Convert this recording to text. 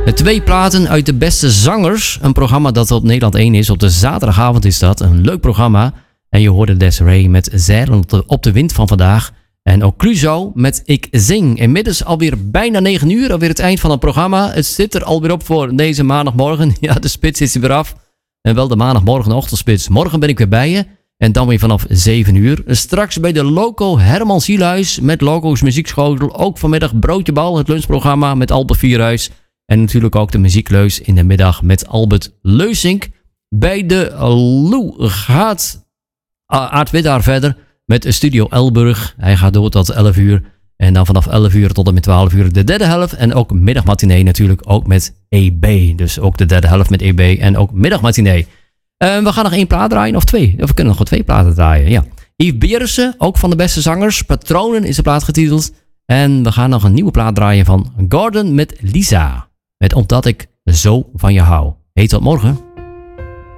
2 platen uit de beste zangers. Een programma dat op Nederland 1 is. Op de zaterdagavond is dat. Een leuk programma. En je hoorde Desiree met Zeilen op de wind van vandaag. En ook Cluzo met Ik Zing. Inmiddels alweer bijna 9 uur. Alweer het eind van het programma. Het zit er alweer op voor deze maandagmorgen. Ja, de spits is er weer af. En wel de maandagmorgen ochtendspits. Morgen ben ik weer bij je. En dan weer vanaf 7 uur. Straks bij de Loco Herman Zielhuis met Loco's Muziekschotel. Ook vanmiddag Broodjebal, het lunchprogramma met Albert Vierhuis. En natuurlijk ook de muziekleus in de middag met Albert Leusink. Bij de Lou gaat Aart Widdaar verder met Studio Elburg. Hij gaat door tot 11 uur. En dan vanaf 11 uur tot en met 12 uur de derde helft. En ook middagmatinee natuurlijk ook met EB. Dus ook de derde helft met EB en ook middagmatinee. We gaan nog 1 plaat draaien, of 2. Of we kunnen nog wel 2 platen draaien, ja. Yves Beersen, ook van de beste zangers. Patronen is de plaat getiteld. En we gaan nog een nieuwe plaat draaien van Gordon met Lisa. Met Omdat ik zo van je hou. Heet tot morgen.